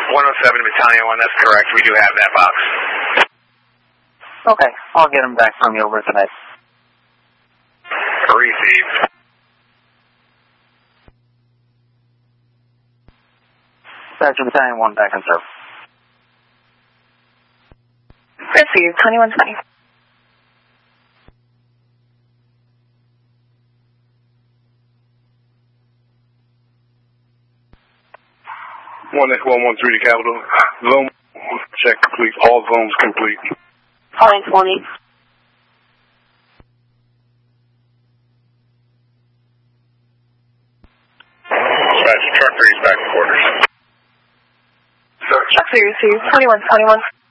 107 Battalion 1, that's correct. We do have that box. Okay, I'll get them back from you over tonight. Received. Sergeant Battalion 1 back in service. Received, 2120. One X113 to Capital. Zone check complete. All zones complete. All X-20. Dispatch, truck 3 is back to quarters. Truck 3 received, 2121.